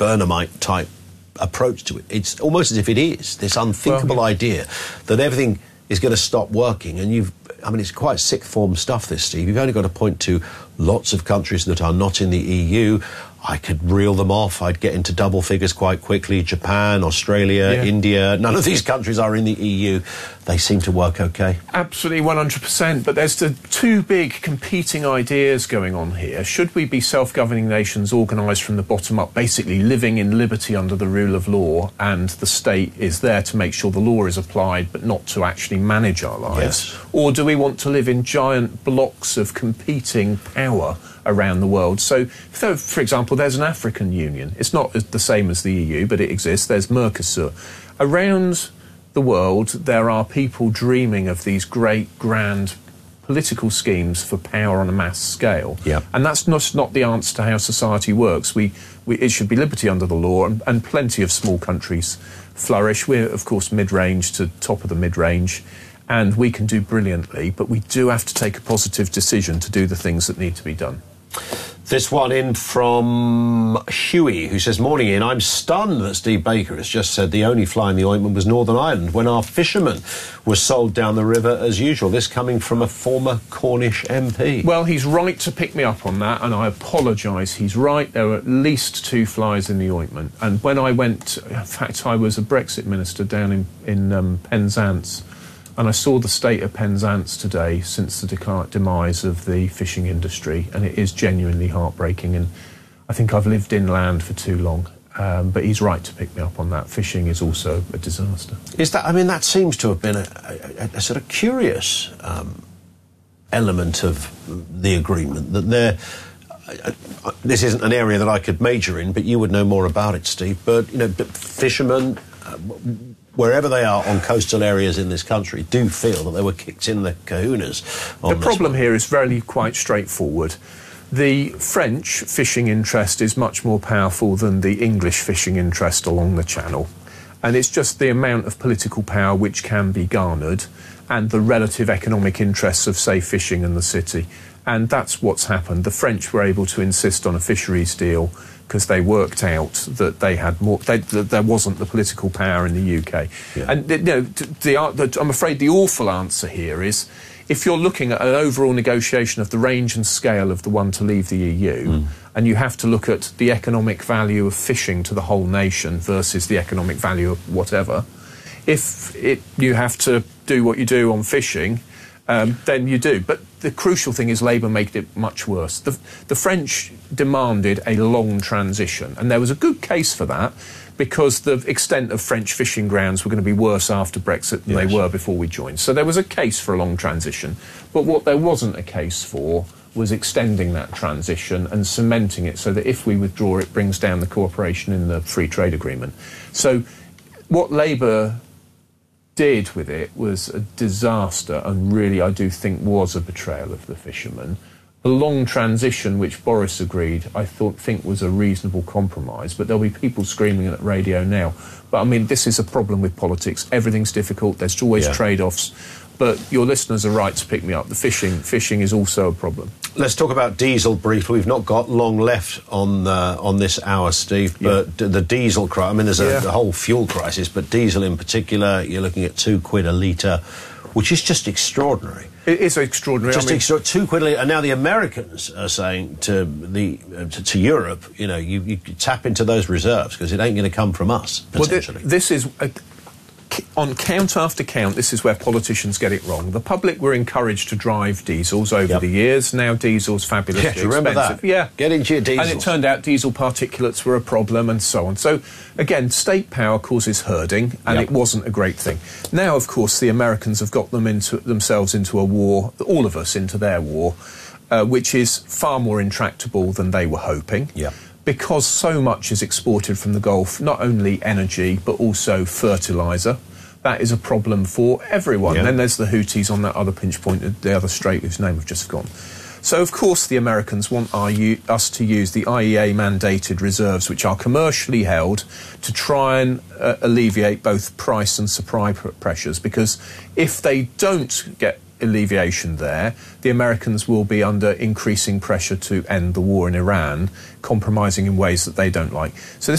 Burnhamite-type approach to it. It's almost as if it is this unthinkable idea that everything is going to stop working. And it's quite sixth-form stuff, this, Steve. You've only got to point to lots of countries that are not in the EU. I could reel them off. I'd get into double figures quite quickly. Japan, Australia, India. None of these countries are in the EU. They seem to work okay. Absolutely, 100%. But there's the two big competing ideas going on here. Should we be self-governing nations organised from the bottom up, basically living in liberty under the rule of law, and the state is there to make sure the law is applied but not to actually manage our lives? Yes. Or do we want to live in giant blocks of competing power around the world? So, for example, there's an African Union. It's not the same as the EU, but it exists. There's Mercosur. Around the world, there are people dreaming of these great, grand political schemes for power on a mass scale. Yeah. And that's not the answer to how society works. It should be liberty under the law, and plenty of small countries flourish. We're, of course, mid-range to top of the mid-range, and we can do brilliantly, but we do have to take a positive decision to do the things that need to be done. This one in from Huey, who says, "Morning, Ian. I'm stunned that Steve Baker has just said the only fly in the ointment was Northern Ireland when our fishermen were sold down the river as usual." This coming from a former Cornish MP. Well, he's right to pick me up on that, and I apologise. He's right. There were at least two flies in the ointment. And when I went, in fact, I was a Brexit minister down in Penzance, and I saw the state of Penzance today since the demise of the fishing industry, and it is genuinely heartbreaking. And I think I've lived inland for too long. But he's right to pick me up on that. Fishing is also a disaster. Is that? I mean, that seems to have been a sort of curious element of the agreement that there. This isn't an area that I could major in, but you would know more about it, Steve. But fishermen, wherever they are on coastal areas in this country, do feel that they were kicked in the kahunas. The problem here is really quite straightforward. The French fishing interest is much more powerful than the English fishing interest along the Channel. And it's just the amount of political power which can be garnered and the relative economic interests of, say, fishing in the city. And that's what's happened. The French were able to insist on a fisheries deal because they worked out that they had more. That there wasn't the political power in the UK. Yeah. And I'm afraid the awful answer here is, if you're looking at an overall negotiation of the range and scale of the one to leave the EU, and you have to look at the economic value of fishing to the whole nation versus the economic value of whatever, you have to do what you do on fishing, then you do. But the crucial thing is Labour made it much worse. The French demanded a long transition, and there was a good case for that, because the extent of French fishing grounds were going to be worse after Brexit than they were before we joined. So there was a case for a long transition. But what there wasn't a case for was extending that transition and cementing it so that if we withdraw, it brings down the cooperation in the free trade agreement. So what Labour did with it was a disaster, and really I do think was a betrayal of the fishermen. The long transition, which Boris agreed, I think was a reasonable compromise, but there'll be people screaming at radio now. But I mean, this is a problem with politics. Everything's difficult. There's always trade-offs. But your listeners are right to pick me up. The fishing is also a problem. Let's talk about diesel briefly. We've not got long left on this hour, Steve, but the diesel crisis, I mean, there's a whole fuel crisis, but diesel in particular, you're looking at £2 a litre, which is just extraordinary. It is extraordinary. £2 a litre. And now the Americans are saying to Europe, you tap into those reserves because it ain't going to come from us, potentially. Well, this is... on count after count, this is where politicians get it wrong. The public were encouraged to drive diesels over the years. Now diesel's fabulously expensive. Remember that? Yeah. Get into your diesels. And it turned out diesel particulates were a problem and so on. So, again, state power causes herding, and it wasn't a great thing. Now, of course, the Americans have got themselves into a war, all of us into their war, which is far more intractable than they were hoping. Yeah. Because so much is exported from the Gulf, not only energy, but also fertiliser. That is a problem for everyone. Yeah. Then there's the Houthis on that other pinch point, the other strait whose name I've just forgotten. So, of course, the Americans want us to use the IEA-mandated reserves, which are commercially held, to try and alleviate both price and supply pressures, because if they don't get alleviation there, the Americans will be under increasing pressure to end the war in Iran, compromising in ways that they don't like. So